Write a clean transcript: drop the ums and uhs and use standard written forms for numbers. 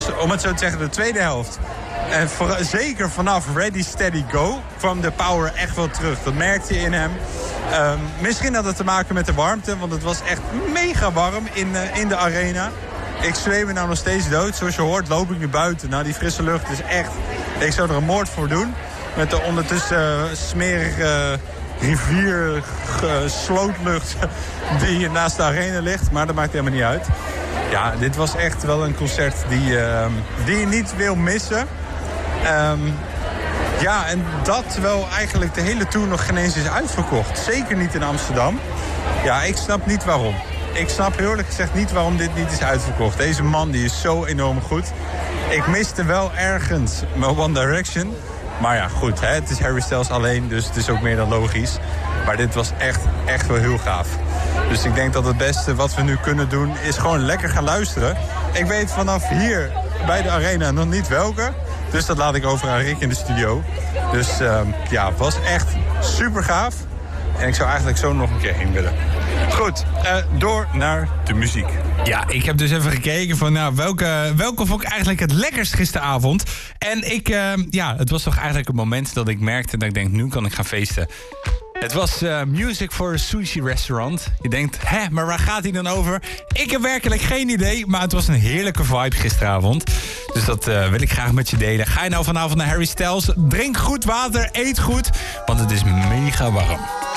om het zo te zeggen, de tweede helft. En zeker vanaf Ready, Steady, Go kwam de power echt wel terug. Dat merkte je in hem. Misschien had het te maken met de warmte, want het was echt mega warm in de arena. Ik zweem me nou nog steeds dood. Zoals je hoort loop ik nu buiten. Nou, die frisse lucht is echt... Ik zou er een moord voor doen. Met de ondertussen smerige slootlucht die naast de arena ligt. Maar dat maakt helemaal niet uit. Ja, dit was echt wel een concert die je niet wil missen. Ja, en dat terwijl eigenlijk de hele tour nog geen eens is uitverkocht. Zeker niet in Amsterdam. Ja, ik snap niet waarom. Ik snap heel eerlijk gezegd niet waarom dit niet is uitverkocht. Deze man die is zo enorm goed. Ik miste wel ergens mijn One Direction. Maar ja, goed, hè, het is Harry Styles alleen, dus het is ook meer dan logisch. Maar dit was echt wel heel gaaf. Dus ik denk dat het beste wat we nu kunnen doen is gewoon lekker gaan luisteren. Ik weet vanaf hier bij de arena nog niet welke. Dus dat laat ik over aan Rick in de studio. Dus ja, het was echt super gaaf. En ik zou eigenlijk zo nog een keer heen willen. Goed, door naar de muziek. Ja, ik heb dus even gekeken van nou, welke vond ik eigenlijk het lekkerst gisteravond. En het was toch eigenlijk het moment dat ik merkte dat ik denk, nu kan ik gaan feesten. Het was Music for a Sushi Restaurant. Je denkt, maar waar gaat hij dan over? Ik heb werkelijk geen idee, maar het was een heerlijke vibe gisteravond. Dus dat wil ik graag met je delen. Ga je nou vanavond naar Harry Styles? Drink goed water, eet goed, want het is mega warm.